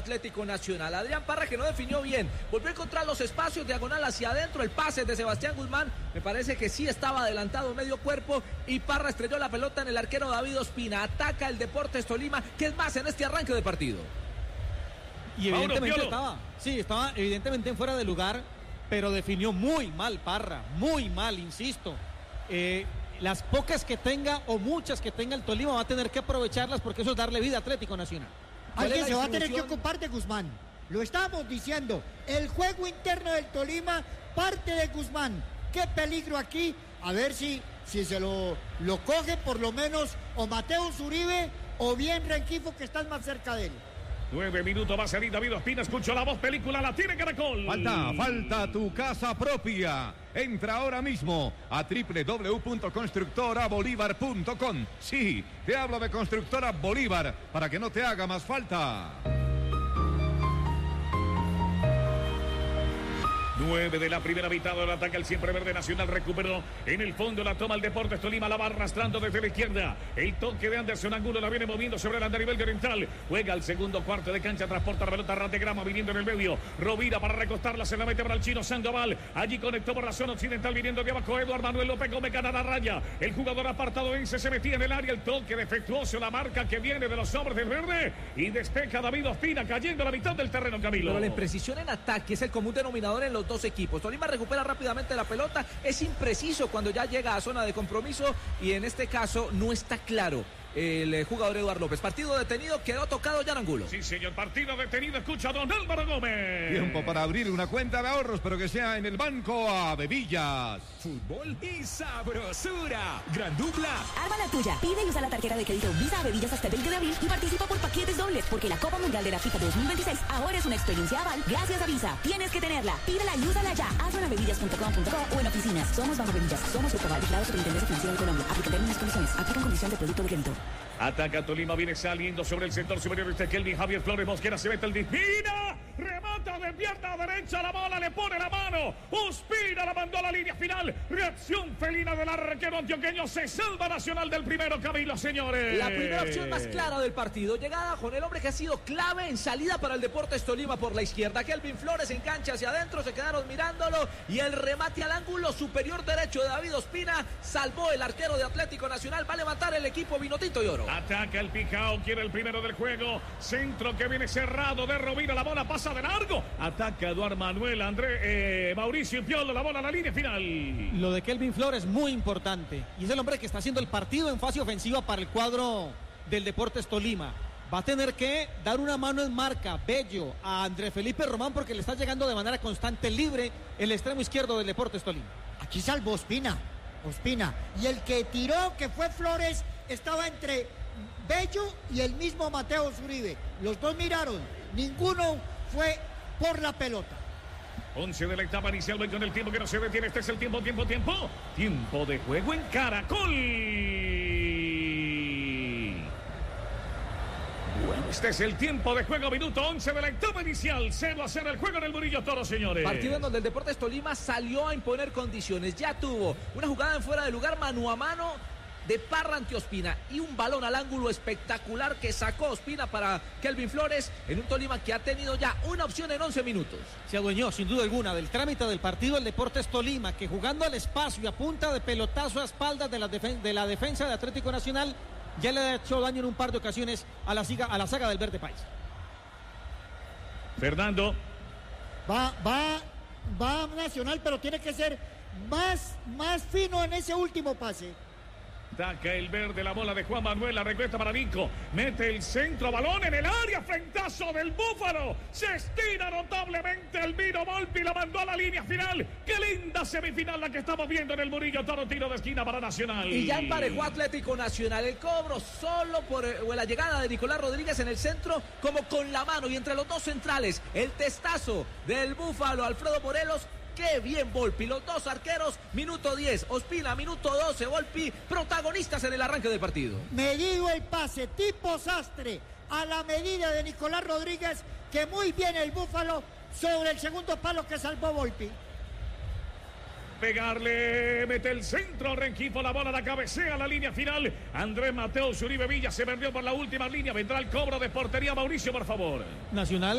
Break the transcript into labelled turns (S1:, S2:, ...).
S1: Atlético Nacional. Adrián Parra, que no definió bien, volvió a encontrar los espacios, diagonal hacia adentro, el pase de Sebastián Guzmán, me parece que sí estaba adelantado medio cuerpo, y Parra estrelló la pelota en el arquero David Ospina. Ataca el Deportes Tolima, que es más en este arranque de partido.
S2: Y evidentemente estaba evidentemente en fuera de lugar, pero definió muy mal Parra, muy mal, insisto. Las pocas que tenga o muchas que tenga el Tolima va a tener que aprovecharlas, porque eso es darle vida a Atlético Nacional.
S3: Alguien se va a tener que ocupar de Guzmán. Lo estábamos diciendo. El juego interno del Tolima parte de Guzmán. Qué peligro aquí. A ver si se lo coge por lo menos o Mateo Uribe o bien Rengifo, que están más cerca de él.
S4: 9 minutos va a salir David Ospina. Escucho la voz, película la tiene Caracol.
S5: Falta tu casa propia. Entra ahora mismo a www.constructorabolívar.com. Sí, te hablo de Constructora Bolívar para que no te haga más falta.
S4: 9 de la primera mitad, ahora ataca el siempre verde Nacional, recuperó en el fondo, la toma el Deportes Tolima, la va arrastrando desde la izquierda, el toque de Anderson Angulo, la viene moviendo sobre el andarivel de Oriental, juega al segundo cuarto de cancha, transporta la pelota ras de grama, viniendo en el medio, Rovira para recostarla, se la mete para el chino Sandoval, allí conectó por la zona occidental, viniendo de abajo, Eduardo Manuel López Gómez gana la raya, el jugador apartado Ense se metía en el área, el toque defectuoso, la marca que viene de los hombres del verde, y despeja David Ospina, cayendo a la mitad del terreno, Camilo.
S1: Pero la imprecisión en ataque es el común denominador en los dos equipos. Tolima recupera rápidamente la pelota, es impreciso cuando ya llega a zona de compromiso, y en este caso no está claro el jugador Eduardo López. Partido detenido, quedó tocado Jan Angulo.
S4: Sí, señor, partido detenido, escucha a don Álvaro Gómez.
S5: Tiempo para abrir una cuenta de ahorros, pero que sea en el Banco Avevillas.
S6: Fútbol y sabrosura. Gran dupla.
S7: Arma la tuya. Pide y usa la tarjeta de crédito Visa Avevillas hasta el 20 de abril y participa por paquetes dobles, porque la Copa Mundial de la FIFA 2026 ahora es una experiencia aval gracias a Visa. Tienes que tenerla. Pídela y úsala ya. Hazlo en avevillas.com.co o en oficinas. Somos Banco Avevillas. Somos Grupo Aval, vigilado Superintendencia Financiera de Colombia. Aplica términos y condiciones. Aplican condición de producto de crédito.
S4: Ataca Tolima, viene saliendo sobre el sector superior este Kelvin Javier Flores Mosquera, se mete el Divina, remata de pierna derecha, la bola le pone la mano, Ospina la mandó a la línea final, reacción felina del arquero antioqueño, se salva Nacional del primero, Camilo, señores.
S1: La primera opción más clara del partido, llegada con el hombre que ha sido clave en salida para el Deportes Tolima por la izquierda, Kelvin Flores en cancha hacia adentro, se quedaron mirándolo, y el remate al ángulo superior derecho de David Ospina, salvó el arquero de Atlético Nacional, va a levantar el equipo Vinotinto y Oro.
S4: Ataca el Picao, quiere el primero del juego. Centro que viene cerrado de Rovira, la bola pasa de largo. Ataca Eduardo Manuel, Mauricio Piolo, la bola a la línea final.
S2: Lo de Kelvin Flores muy importante. Y es el hombre que está haciendo el partido en fase ofensiva para el cuadro del Deportes Tolima. Va a tener que dar una mano en marca, Bello, a Andrés Felipe Román, porque le está llegando de manera constante libre el extremo izquierdo del Deportes Tolima.
S3: Aquí salvó Ospina. Y el que tiró, que fue Flores, estaba entre Bello y el mismo Mateo Uribe. Los dos miraron, ninguno fue por la pelota.
S4: 11 de la etapa inicial, ven con el tiempo que no se detiene. Este es el tiempo de juego en Caracol. Bueno, este es el tiempo de juego, minuto 11 de la etapa inicial, 0-0 el juego en el Murillo Toro, señores.
S1: Partido en donde el Deportes Tolima salió a imponer condiciones, ya tuvo una jugada en fuera de lugar, mano a mano de Parra ante Ospina, y un balón al ángulo espectacular que sacó Ospina para Kelvin Flores en un Tolima que ha tenido ya una opción en 11 minutos.
S2: Se adueñó sin duda alguna del trámite del partido el Deportes Tolima, que jugando al espacio y a punta de pelotazo a espaldas de la defensa de Atlético Nacional ya le ha hecho daño en un par de ocasiones a la saga del Verde País.
S4: Fernando.
S3: Va Nacional, pero tiene que ser más fino en ese último pase.
S4: Ataca el verde, la bola de Juan Manuel, la recuesta para Nico, mete el centro, balón en el área, frentazo del Búfalo, se estira notablemente el Vino Volpi, la mandó a la línea final. Qué linda semifinal la que estamos viendo en el Murillo Toro, tiro de esquina para Nacional.
S1: Y ya emparejó Atlético Nacional, el cobro solo por la llegada de Nicolás Rodríguez en el centro, como con la mano, y entre los dos centrales, el testazo del Búfalo, Alfredo Morelos. Qué bien Volpi, los dos arqueros, minuto 10, Ospina, minuto 12, Volpi, protagonistas en el arranque del partido.
S3: Medido el pase, tipo sastre, a la medida de Nicolás Rodríguez, que muy bien el Búfalo sobre el segundo palo que salvó Volpi.
S4: Pegarle, mete el centro, Rengifo, la bola la cabecea a la línea final. Andrés Mateo Uribe Villa se perdió por la última línea, vendrá el cobro de portería. Mauricio, por favor.
S2: Nacional